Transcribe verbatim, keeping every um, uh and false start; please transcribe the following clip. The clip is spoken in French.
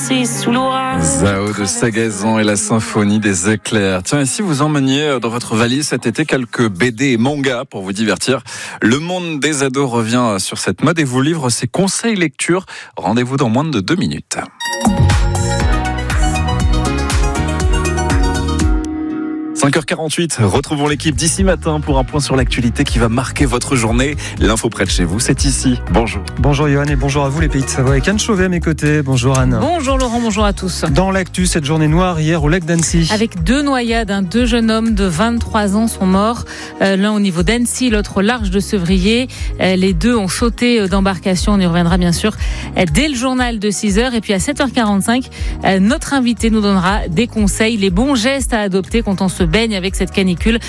danser sous l'orage. Zao de Sagazan et la symphonie des éclairs. Tiens, et si vous emmeniez dans votre valise cet été quelques B D et mangas pour vous divertir, Le Monde des ados revient sur cette mode et vous livre ses conseils lecture. Rendez-vous dans moins de deux minutes. cinq heures quarante-huit, retrouvons l'équipe d'ici matin pour un point sur l'actualité qui va marquer votre journée. L'info près de chez vous, c'est ici. Bonjour. Bonjour Johan et bonjour à vous les pays de Savoie avec Anne Chauvet à mes côtés. Bonjour Anne. Bonjour Laurent, bonjour à tous. Dans l'actu, cette journée noire hier au lac d'Annecy. Avec deux noyades, hein, deux jeunes hommes de vingt-trois ans sont morts. Euh, l'un au niveau d'Annecy, l'autre au large de Sevrier. Euh, les deux ont sauté d'embarcation. On y reviendra bien sûr euh, dès le journal de six heures. Et puis à sept heures quarante-cinq, euh, notre invité nous donnera des conseils, les bons gestes à adopter quand on se baigne avec cette canicule.